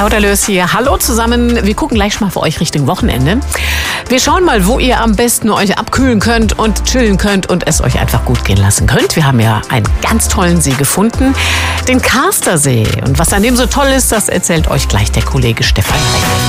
Claudia Löß hier. Hallo zusammen. Wir gucken gleich mal für euch Richtung Wochenende. Wir schauen mal, wo ihr am besten euch abkühlen könnt und chillen könnt und es euch einfach gut gehen lassen könnt. Wir haben ja einen ganz tollen See gefunden, den Karstersee. Und was an dem so toll ist, das erzählt euch gleich der Kollege Stefan Reck.